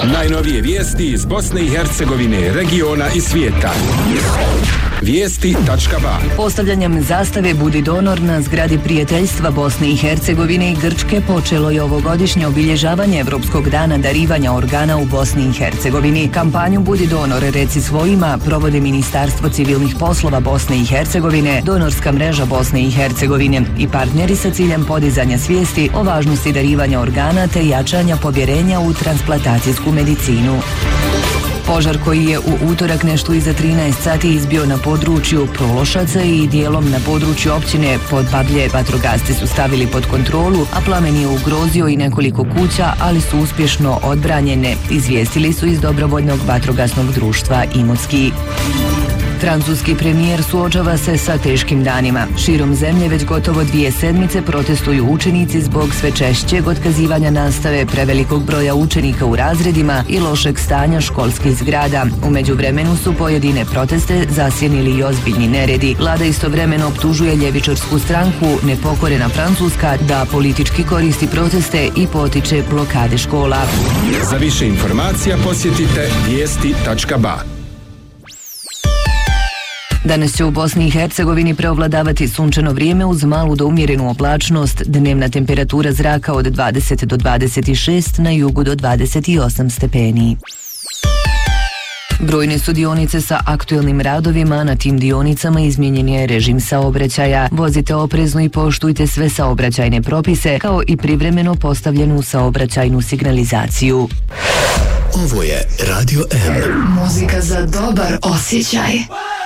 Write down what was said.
Najnovije vijesti iz Bosne i Hercegovine, regiona i svijeta. Vijesti.ba. Postavljanjem zastave Budi donor na zgradi prijateljstva Bosne i Hercegovine i Grčke počelo je ovogodišnje obilježavanje Evropskog dana darivanja organa u Bosni i Hercegovini. Kampanju Budi donor, reci svojima provode Ministarstvo civilnih poslova Bosne i Hercegovine, Donorska mreža Bosne i Hercegovine i partneri sa ciljem podizanja svijesti o važnosti darivanja organa te jačanja povjerenja u transplantacijsku medicinu. Požar koji je u utorak nešto iza 13 sati izbio na području Prološaca i dijelom na području općine Podbablje, vatrogasci su stavili pod kontrolu, a plamen je ugrozio i nekoliko kuća, ali su uspješno odbranjene, izvijestili su iz dobrovoljnog vatrogasnog društva Imotski. Francuski premijer suočava se sa teškim danima. Širom zemlje već gotovo 2 sedmice protestuju učenici zbog sve češćeg otkazivanja nastave, prevelikog broja učenika u razredima i lošeg stanja školskih zgrada. U međuvremenu su pojedine proteste zasjenili i ozbiljni neredi. Vlada istovremeno optužuje ljevičarsku stranku Nepokorena Francuska da politički koristi proteste i potiče blokade škola. Za više informacija posjetite vijesti.ba. Danas će u Bosni i Hercegovini preovladavati sunčano vrijeme uz malu do umjerenu oblačnost, dnevna temperatura zraka od 20 do 26, na jugu do 28 stepeni. Brojne su dionice sa aktuelnim radovima, na tim dionicama izmijenjen je režim saobraćaja. Vozite oprezno i poštujte sve saobraćajne propise, kao i privremeno postavljenu saobraćajnu signalizaciju. Ovo je Radio M. Muzika za dobar osjećaj.